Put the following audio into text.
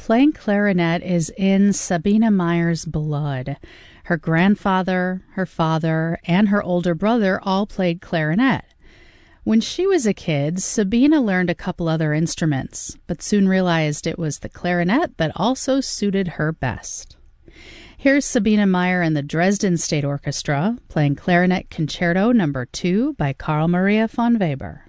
playing clarinet is in Sabine Meyer's blood. Her grandfather, her father, and her older brother all played clarinet. When she was a kid, Sabine learned a couple other instruments, but soon realized it was the clarinet that also suited her best. Here's Sabine Meyer and the Dresden State Orchestra playing Clarinet Concerto No. 2 by Carl Maria von Weber.